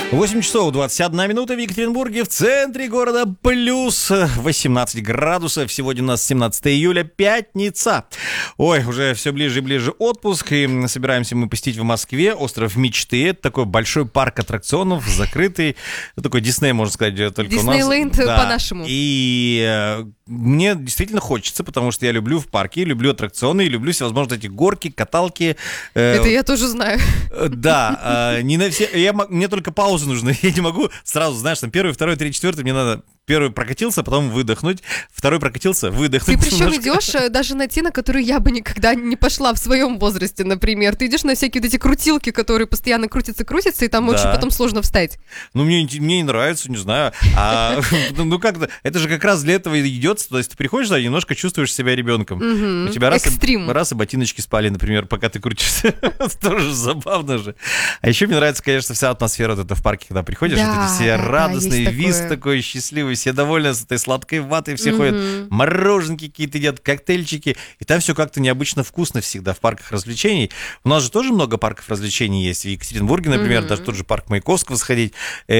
8 часов 21 минута в Екатеринбурге, в центре города, плюс 18 градусов. Сегодня у нас 17 июля, пятница. Ой, уже все ближе и ближе отпуск, и собираемся мы посетить в Москве остров Мечты. Это такой большой парк аттракционов, закрытый, такой Дисней, можно сказать, только у нас. Диснейленд по-нашему. И мне действительно хочется, потому что я люблю в парке, люблю аттракционы, и люблю всевозможные эти горки, каталки. Это я тоже знаю. Да, не на все. Мне только паузы нужны. Я не могу сразу, знаешь, там первый, второй, третий, четвертый, мне надо. Первый прокатился, потом выдохнуть. Второй прокатился, выдохнуть. Ты причем идешь даже на те, на которые я бы никогда не пошла в своем возрасте, например. Ты идешь на всякие вот эти крутилки, которые постоянно крутятся, и там очень потом сложно встать. Ну, мне не нравится, не знаю. Ну, как-то, это же как раз для этого идет. То есть ты приходишь, да, немножко чувствуешь себя ребенком. У тебя раз и ботиночки спали, например, пока ты крутишься. Тоже забавно же. А еще мне нравится, конечно, вся атмосфера вот эта в парке, когда приходишь, вот эти все радостные, виз такой счастливый, все довольны с этой сладкой ватой, все ходят, мороженки какие-то едят, коктейльчики, и там все как-то необычно вкусно всегда в парках развлечений. У нас же тоже много парков развлечений есть, в Екатеринбурге, например, даже тот же парк Маяковского сходить,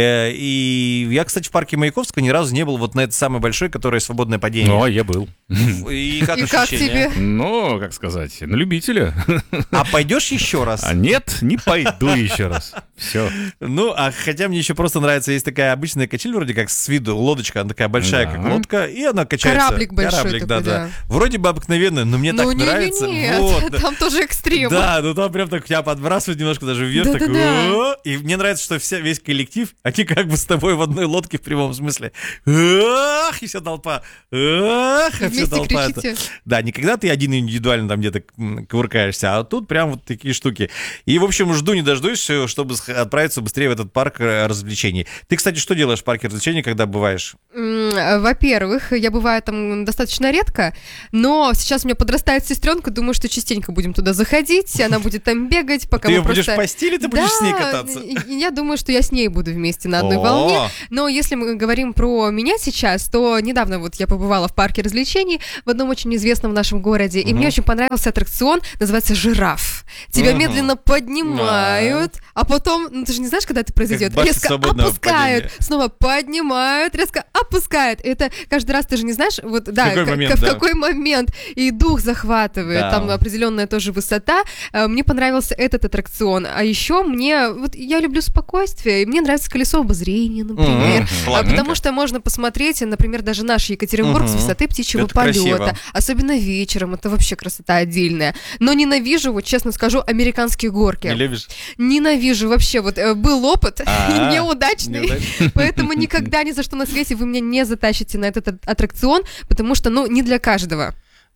и я, кстати, в парке Маяковского ни разу не был вот на этот самый большой, который «Свободное падение». Ну, я был. И как ощущения? Ну, как сказать, на любителя. А пойдешь еще раз? А нет, не пойду еще раз. Все. Ну, а хотя мне еще просто нравится, есть такая обычная качель, вроде как с виду лодочка, она такая большая, как лодка, и она качается. Кораблик большой такой, да. Вроде бы обыкновенный, но мне так нравится. Нет, там тоже экстрем. Да, ну там прям так тебя подбрасывает немножко даже вверх, и мне нравится, что весь коллектив, они как бы с тобой в одной лодке в прямом смысле. Ах, и вся толпа. Ах, и вся толпа. Да, не когда ты один индивидуально там где-то кувыркаешься, а тут прям вот такие штуки. И, в общем, жду не дождусь, чтобы отправиться быстрее в этот парк развлечений. Ты, кстати, что делаешь в парке развлечений, когда бываешь? Во-первых, я бываю там достаточно редко, но сейчас у меня подрастает сестренка, думаю, что частенько будем туда заходить, она будет там бегать, пока ты мы ее будешь пасти или ты будешь с ней кататься? Я думаю, что я с ней буду вместе на одной волне, но если мы говорим про меня сейчас, то недавно вот я побывала в парке развлечений в одном очень известном в нашем городе, и мне очень понравился аттракцион, называется «Жираф». Тебя медленно поднимают, а потом, ну ты же не знаешь, когда это произойдет, резко опускают, снова поднимают, резко опускают. Это каждый раз ты же не знаешь, вот да, в какой момент, и дух захватывает, там определенная тоже высота. Мне понравился этот аттракцион, а еще я люблю спокойствие, и мне нравится колесо обозрения, например, потому что можно посмотреть, например, даже наш Екатеринбург с высоты птичьего полета, особенно вечером, это вообще красота отдельная. Но ненавижу, вот честно скажу, американские горки. Не любишь? Ненавижу вообще, вот был опыт неудачный, поэтому никогда ни за что на свете вы меня не затащите на этот аттракцион, потому что, не для каждого.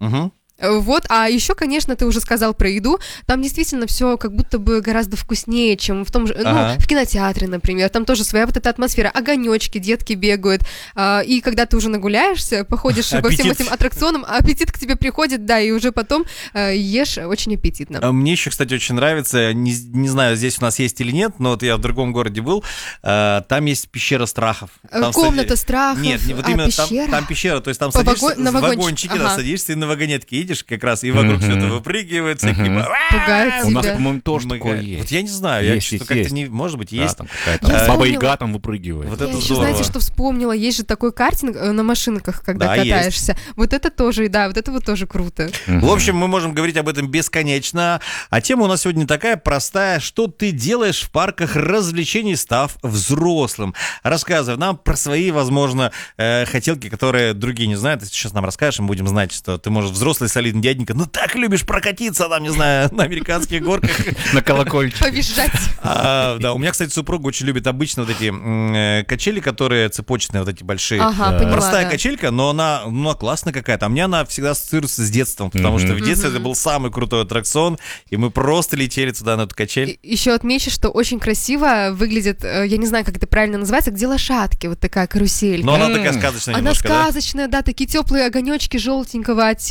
Вот, а еще, конечно, ты уже сказал про еду, там действительно все как будто бы гораздо вкуснее, чем в том же, в кинотеатре, например, там тоже своя вот эта атмосфера, огонечки, детки бегают, и когда ты уже нагуляешься, походишь по всем этим аттракционам, аппетит к тебе приходит, да, и уже потом ешь очень аппетитно. Мне еще, кстати, очень нравится, не знаю, здесь у нас есть или нет, но вот я в другом городе был, там есть пещера страхов. Там комната страхов, нет, вот именно пещера? Там пещера, то есть там садишься в вагончике, садишься и на вагонетке едешь как раз, и вокруг что-то выпрыгивает, всякие... Пугает тебя. У нас, по-моему, тоже такое есть. Вот я не знаю, я что-то как-то не... Может быть, есть. Там какая-то Баба-Яга там выпрыгивает. Вот это я еще, здорово. знаете, что вспомнила? Есть же такой картинг на машинках, когда катаешься. Есть. Вот это тоже, да, вот это вот тоже круто. В общем, мы можем говорить об этом бесконечно. А тема у нас сегодня такая простая. Что ты делаешь в парках развлечений, став взрослым? Рассказывай нам про свои, возможно, хотелки, которые другие не знают. Ты сейчас нам расскажешь, мы будем знать, что ты, может, взрослый солидный дяденька, так любишь прокатиться там, не знаю, на американских горках. На колокольчике. Повизжать. Да, у меня, кстати, супруга очень любит обычно вот эти качели, которые цепочечные, вот эти большие. Простая качелька, но она классная какая-то. А мне она всегда ассоциируется с детством, потому что в детстве это был самый крутой аттракцион, и мы просто летели туда на эту качель. Еще отмечу, что очень красиво выглядит, я не знаю, как это правильно называется, где лошадки, вот такая карусель. Но она такая сказочная немножко, она сказочная, да, такие теплые огонечки желтенького оттенка.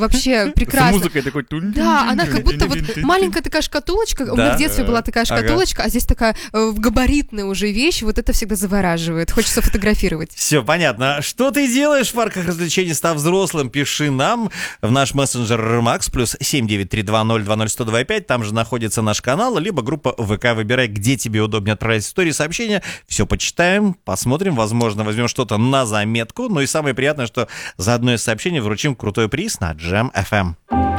вообще прекрасно. С музыкой такой... Да, она как будто вот маленькая такая шкатулочка. У меня в детстве была такая шкатулочка, а здесь такая габаритная уже вещь. Вот это всегда завораживает. Хочется фотографировать. Все понятно. Что ты делаешь в парках развлечений, став взрослым? Пиши нам в наш мессенджер Max плюс 7932020125. Там же находится наш канал, либо группа ВК. Выбирай, где тебе удобнее отправлять истории, сообщения. Все почитаем, посмотрим. Возможно, возьмем что-то на заметку. Ну и самое приятное, что за одно из сообщений вручим крутой приз на Jam FM.